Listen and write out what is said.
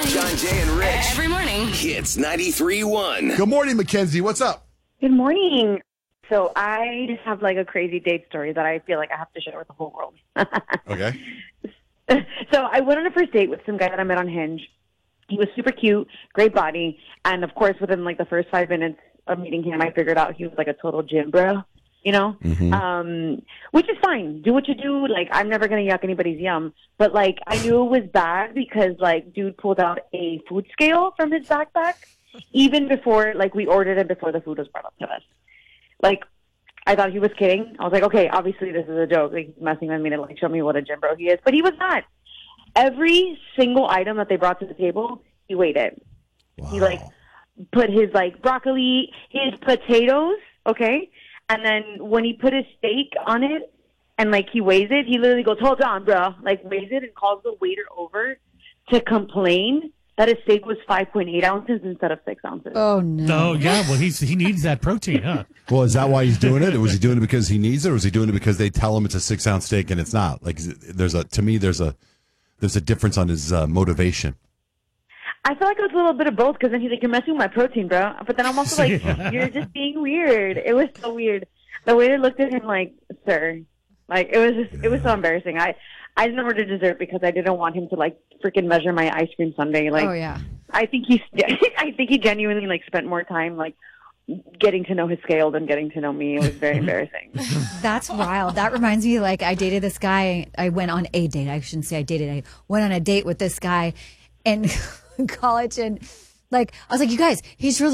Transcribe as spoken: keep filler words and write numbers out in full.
John, Jay, and Rich. Every morning. Hits ninety-three point one. Good morning, Mackenzie. What's up? Good morning. So I just have like a crazy date story that I feel like I have to share with the whole world. Okay. So I went on a first date with some guy that I met on Hinge. He was super cute, great body, and of course within like the first five minutes of meeting him, I figured out he was like a total gym bro, you know? Mm-hmm. Um, which is fine. Do what you do. Like, I'm never going to yuck anybody's yum. But like, I knew it was bad because like, dude pulled out a food scale from his backpack even before, like, we ordered it before the food was brought up to us. Like, I thought he was kidding. I was like, okay, obviously this is a joke. Like, he's messing with me to like show me what a gym bro he is. But he was not. Every single item that they brought to the table, he weighed it. Wow. He like put his like broccoli, his potatoes, okay? And then when he put his steak on it and like he weighs it, he literally goes, hold on, bro. Like weighs it and calls the waiter over to complain that his steak was five point eight ounces instead of six ounces. Oh, no. Oh, yeah. Well, he's he needs that protein, huh? Well, is that why he's doing it? Or was he doing it because he needs it, or was he doing it because they tell him it's a six ounce steak and it's not? Like, is it- there's a to me, there's a there's a difference on his uh, motivation. I feel like it was a little bit of both because then he's like, you're messing with my protein, bro. But then I'm also like, you're just being weird. It was so weird. The waiter looked at him like, sir. Like, it was just, it was so embarrassing. I, I didn't order dessert because I didn't want him to, like, freaking measure my ice cream sundae. Like, Oh, yeah. I think he's, I think he genuinely, like, spent more time, like, getting to know his scale than getting to know me. It was very embarrassing. That's wild. That reminds me, like, I dated this guy. I went on a date. I shouldn't say I dated. I went on a date with this guy in college, and, like, I was like, you guys, he's really